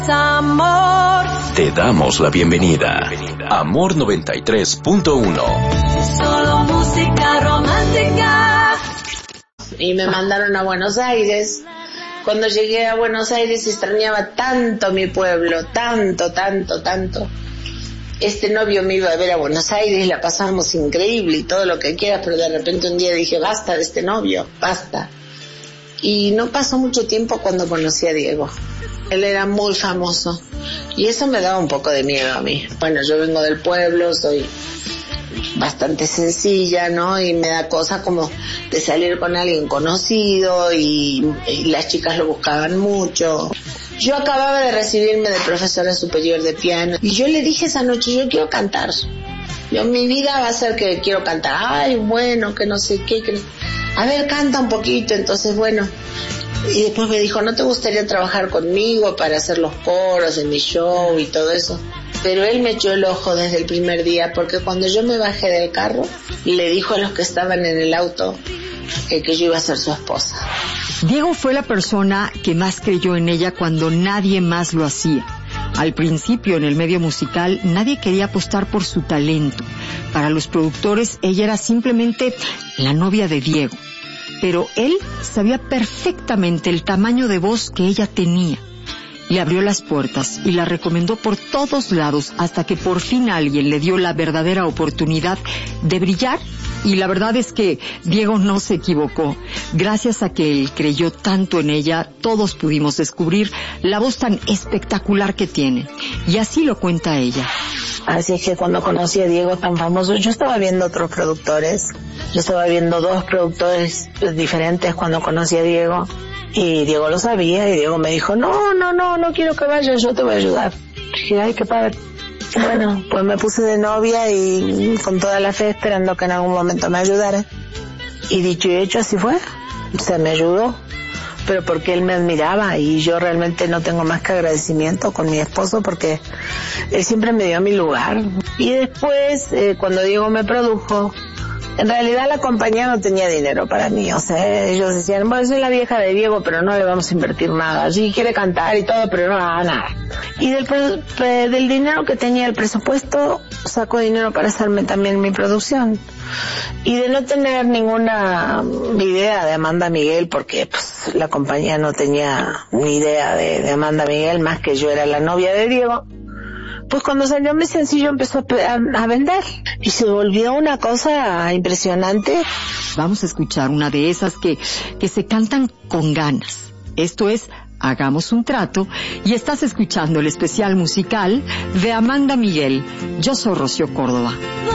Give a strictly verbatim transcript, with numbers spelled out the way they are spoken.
Amor. Te damos la bienvenida. Amor noventa y tres punto uno. Solo música romántica. Y me mandaron a Buenos Aires. Cuando llegué a Buenos Aires extrañaba tanto mi pueblo, tanto, tanto, tanto. Este novio me iba a ver a Buenos Aires, la pasábamos increíble y todo lo que quieras, pero de repente un día dije, basta de este novio, basta. Y no pasó mucho tiempo cuando conocí a Diego. Él era muy famoso y eso me daba un poco de miedo a mí. Bueno, yo vengo del pueblo, soy bastante sencilla, ¿no? Y me da cosa como de salir con alguien conocido y, y las chicas lo buscaban mucho. Yo acababa de recibirme de profesora superior de piano y yo le dije esa noche, yo quiero cantar. Yo, mi vida va a ser que quiero cantar. Ay, bueno, que no sé qué. Que... A ver, canta un poquito. Entonces, bueno. Y después me dijo, ¿no te gustaría trabajar conmigo para hacer los coros en mi show y todo eso? Pero él me echó el ojo desde el primer día, porque cuando yo me bajé del carro, le dijo a los que estaban en el auto que, que yo iba a ser su esposa. Diego fue la persona que más creyó en ella cuando nadie más lo hacía. Al principio, en el medio musical, nadie quería apostar por su talento. Para los productores, ella era simplemente la novia de Diego. Pero él sabía perfectamente el tamaño de voz que ella tenía. Le abrió las puertas y la recomendó por todos lados hasta que por fin alguien le dio la verdadera oportunidad de brillar. Y la verdad es que Diego no se equivocó. Gracias a que él creyó tanto en ella, todos pudimos descubrir la voz tan espectacular que tiene. Y así lo cuenta ella. Así es que cuando conocí a Diego tan famoso, yo estaba viendo otros productores. Yo estaba viendo dos productores diferentes cuando conocí a Diego. Y Diego lo sabía y Diego me dijo, no, no, no, no quiero que vayas, yo te voy a ayudar. Dije, ay, qué padre. Bueno, pues me puse de novia y con toda la fe esperando que en algún momento me ayudara. Y dicho y hecho, así fue. O sea, me ayudó, pero porque él me admiraba y yo realmente no tengo más que agradecimiento con mi esposo porque él siempre me dio mi lugar. Y después, eh, cuando Diego me produjo, en realidad la compañía no tenía dinero para mí, o sea, ellos decían, bueno, soy la vieja de Diego, pero no le vamos a invertir nada. Sí, quiere cantar y todo, pero no nada. Y del, del dinero que tenía el presupuesto, sacó dinero para hacerme también mi producción. Y de no tener ninguna idea de Amanda Miguel, porque pues la compañía no tenía ni idea de, de Amanda Miguel, más que yo era la novia de Diego, pues cuando salió mi sencillo empezó a, a vender y se volvió una cosa impresionante. Vamos a escuchar una de esas que, que se cantan con ganas. Esto es Hagamos un trato y estás escuchando el especial musical de Amanda Miguel. Yo soy Rocío Córdoba.